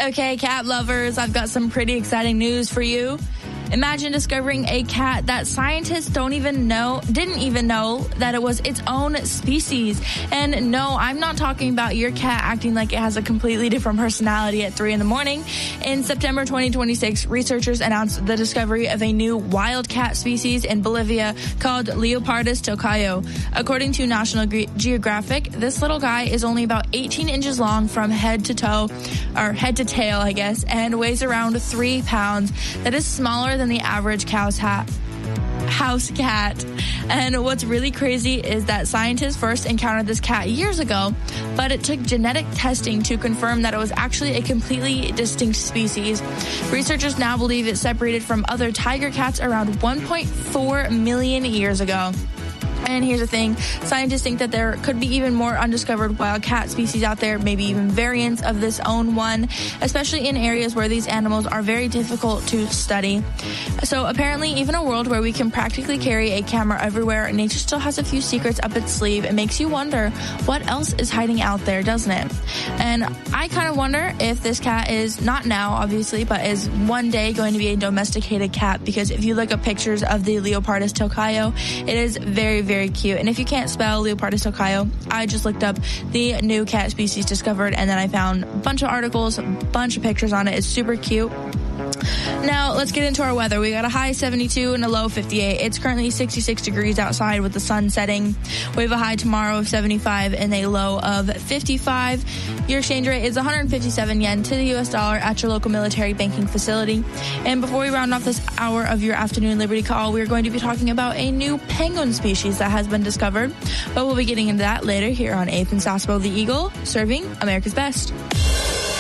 Okay, cat lovers, I've got some pretty exciting news for you. Imagine discovering a cat that scientists didn't even know that it was its own species. And no, I'm not talking about your cat acting like it has a completely different personality at 3 a.m. In September 2026, researchers announced the discovery of a new wild cat species in Bolivia called Leopardus tocayo. According to National Geographic, this little guy is only about 18 inches long from head to tail, I guess, and weighs around 3 pounds. That is smaller than the average house cat. And what's really crazy is that scientists first encountered this cat years ago, but it took genetic testing to confirm that it was actually a completely distinct species. Researchers now believe it separated from other tiger cats around 1.4 million years ago. And here's the thing, scientists think that there could be even more undiscovered wild cat species out there, maybe even variants of this own one, especially in areas where these animals are very difficult to study. So apparently, even a world where we can practically carry a camera everywhere, nature still has a few secrets up its sleeve. It makes you wonder what else is hiding out there, doesn't it? And I kind of wonder if this cat is, not now, obviously, but is one day going to be a domesticated cat, because if you look up pictures of the Leopardus tocayo, it is very, very cute. And if you can't spell Leopardus tocayo, I just looked up the new cat species discovered, and then I found a bunch of articles, a bunch of pictures on it. It's super cute. Now, let's get into our weather. We got a high 72 and a low 58. It's currently 66 degrees outside with the sun setting. We have a high tomorrow of 75 and a low of 55. Your exchange rate is 157 yen to the U.S. dollar at your local military banking facility. And before we round off this hour of your afternoon Liberty Call, we're going to be talking about a new penguin species that has been discovered. But we'll be getting into that later here on 8th and Sasebo the Eagle, serving America's best.